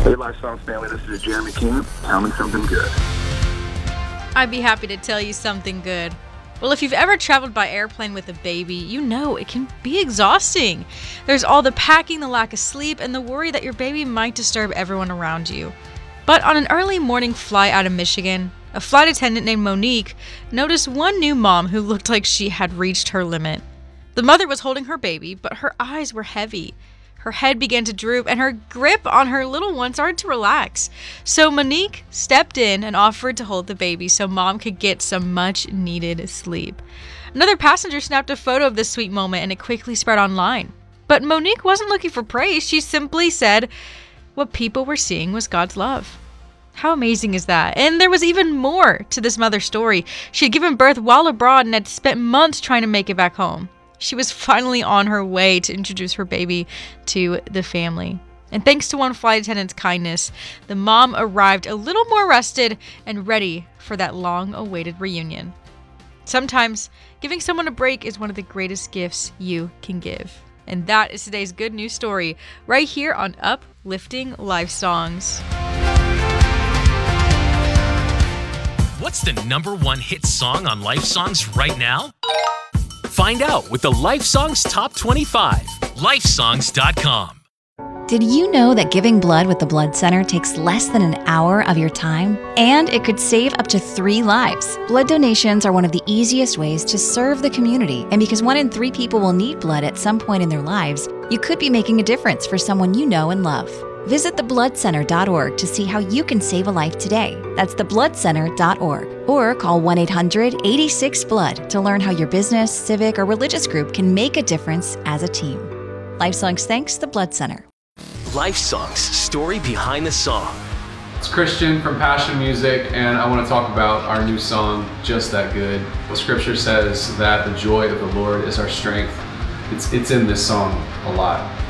Hey, Life Songs family, this is Jeremy King. Tell me something good. I'd be happy to tell you something good. Well, if you've ever traveled by airplane with a baby, you know it can be exhausting. There's all the packing, the lack of sleep, and the worry that your baby might disturb everyone around you. But on an early morning flight out of Michigan, a flight attendant named Monique noticed one new mom who looked like she had reached her limit. The mother was holding her baby, but her eyes were heavy. Her head began to droop, and her grip on her little one started to relax. So Monique stepped in and offered to hold the baby so Mom could get some much-needed sleep. Another passenger snapped a photo of this sweet moment, and it quickly spread online. But Monique wasn't looking for praise. She simply said what people were seeing was God's love. How amazing is that? And there was even more to this mother's story. She had given birth while abroad and had spent months trying to make it back home. She was finally on her way to introduce her baby to the family. And thanks to one flight attendant's kindness, the mom arrived a little more rested and ready for that long-awaited reunion. Sometimes, giving someone a break is one of the greatest gifts you can give. And that is today's good news story, right here on Uplifting Life Songs. What's the #1 hit song on Life Songs right now? Find out with the Life Songs Top 25. Lifesongs.com. Did you know that giving blood with the Blood Center takes less than an hour of your time? And it could save up to 3 lives. Blood donations are one of the easiest ways to serve the community. And because 1 in 3 people will need blood at some point in their lives, you could be making a difference for someone you know and love. Visit thebloodcenter.org to see how you can save a life today. That's thebloodcenter.org. Or call 1-800-86-BLOOD to learn how your business, civic, or religious group can make a difference as a team. Life Songs thanks the Blood Center. Life Songs, story behind the song. It's Christian from Passion Music, and I want to talk about our new song, Just That Good. The scripture says that the joy of the Lord is our strength. It's in this song a lot.